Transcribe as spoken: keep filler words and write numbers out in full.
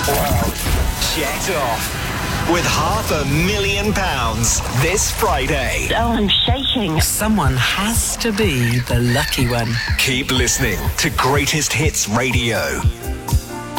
Jet off with half a million pounds this Friday. Oh, I'm shaking. Someone has to be the lucky one. Keep listening to Greatest Hits Radio.